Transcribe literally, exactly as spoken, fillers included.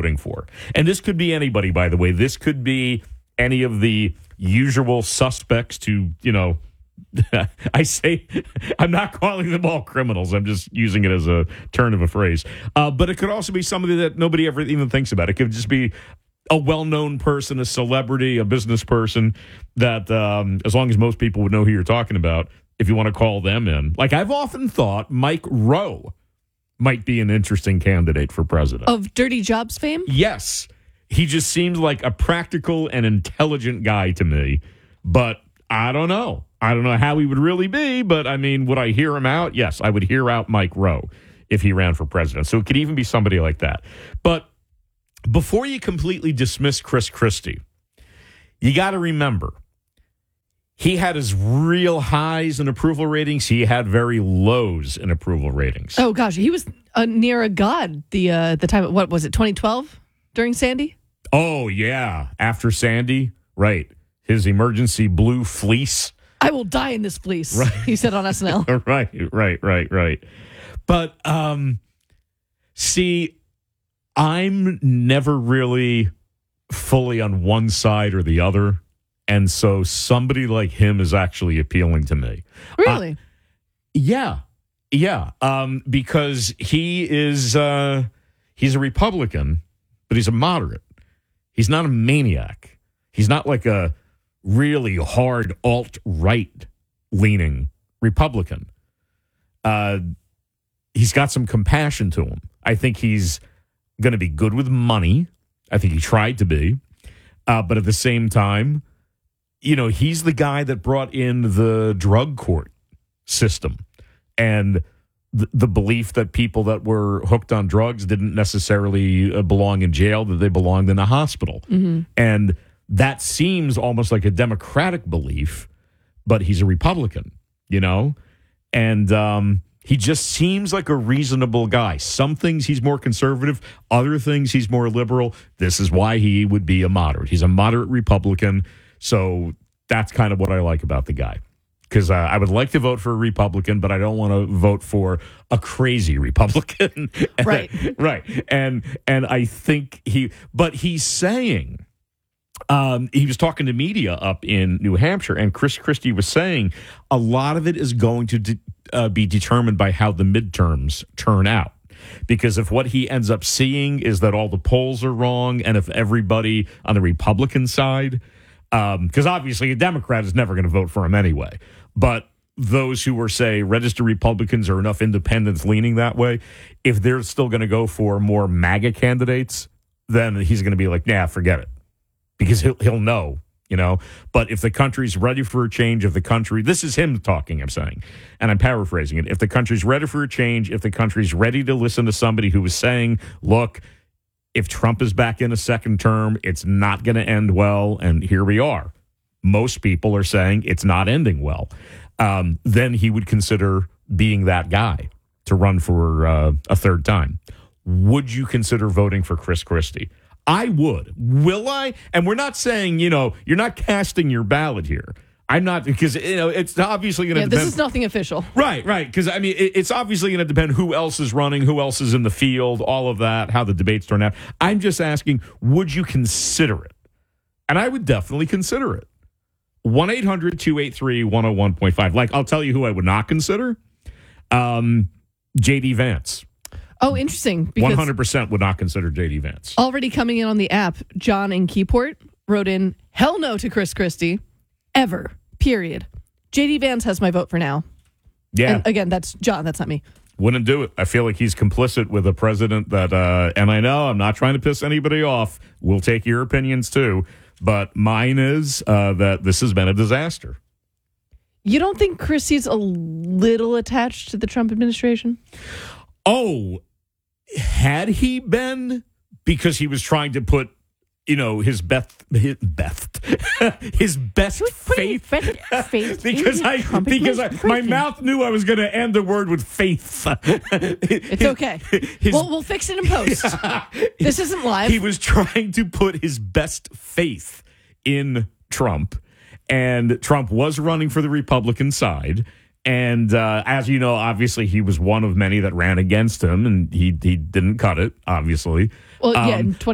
voting for. And this could be anybody, by the way. This could be any of the usual suspects to, you know, I say, I'm not calling them all criminals. I'm just using it as a turn of a phrase. Uh, but it could also be somebody that nobody ever even thinks about. It could just be a well-known person, a celebrity, a business person that, um, as long as most people would know who you're talking about, if you want to call them in. Like, I've often thought Mike Rowe might be an interesting candidate for president. Of Dirty Jobs fame? Yes. He just seems like a practical and intelligent guy to me. But I don't know. I don't know how he would really be, but, I mean, would I hear him out? Yes, I would hear out Mike Rowe if he ran for president. So it could even be somebody like that. But before you completely dismiss Chris Christie, you got to remember, he had his real highs in approval ratings. He had very lows in approval ratings. Oh, gosh. He was uh, near a god the uh, the time, what was it, twenty twelve during Sandy? Oh, yeah. After Sandy, right. His emergency blue fleece. I will die in this fleece, right. He said on S N L. right, right, right, right. But, um, see, I'm never really fully on one side or the other. And so somebody like him is actually appealing to me. Really? Uh, yeah. Yeah. Um, because he is, uh, he's a Republican, but he's a moderate. He's not a maniac. He's not like a really hard alt-right leaning Republican. Uh, he's got some compassion to him. I think he's going to be good with money. I think he tried to be. Uh, but at the same time, you know, he's the guy that brought in the drug court system and the, the belief that people that were hooked on drugs didn't necessarily uh, belong in jail, that they belonged in a hospital. Mm-hmm. And that seems almost like a Democratic belief, but he's a Republican, you know? And um, he just seems like a reasonable guy. Some things he's more conservative, other things he's more liberal. This is why he would be a moderate. He's a moderate Republican. So that's kind of what I like about the guy. Because uh, I would like to vote for a Republican, but I don't want to vote for a crazy Republican. Right. right. And and I think he, but he's saying, um, he was talking to media up in New Hampshire, and Chris Christie was saying a lot of it is going to de- uh, be determined by how the midterms turn out. Because if what he ends up seeing is that all the polls are wrong, and if everybody on the Republican side, because um, obviously a Democrat is never going to vote for him anyway, but those who were, say, registered Republicans or enough independents leaning that way, if they're still going to go for more MAGA candidates, then he's going to be like, nah, forget it. Because he'll, he'll know, you know. But if the country's ready for a change, if the country, this is him talking, I'm saying, and I'm paraphrasing it. If the country's ready for a change, if the country's ready to listen to somebody who is saying, look, if Trump is back in a second term, it's not going to end well. And here we are. Most people are saying it's not ending well. Um, then he would consider being that guy to run for uh, a third time. Would you consider voting for Chris Christie? I would. Will I? And we're not saying, you know, you're not casting your ballot here. I'm not, because, you know, it's obviously going to yeah, depend. This is nothing official. Right, right. Because, I mean, it, it's obviously going to depend who else is running, who else is in the field, all of that, how the debates turn out. I'm just asking, would you consider it? And I would definitely consider it. one eight hundred two eight three one oh one point five. Like, I'll tell you who I would not consider. Um, J D Vance. Oh, interesting. Because one hundred percent would not consider J D Vance. Already coming in on the app, John in Keyport wrote in, hell no to Chris Christie. Ever. Period. J D Vance has my vote for now. Yeah. And again, that's John. That's not me. Wouldn't do it. I feel like he's complicit with a president that, uh, and I know I'm not trying to piss anybody off. We'll take your opinions too. But mine is uh, that this has been a disaster. You don't think Christie's a little attached to the Trump administration? Oh, had he been? Because he was trying to put, you know, his best, his best, his best faith. faith because I, because I, my mouth knew I was going to end the word with faith. It's his, okay. His, we'll, we'll fix it in post. This isn't live. He was trying to put his best faith in Trump, and Trump was running for the Republican side. And uh, as you know, obviously, he was one of many that ran against him, and he he didn't cut it, obviously. Well, yeah, um, in twenty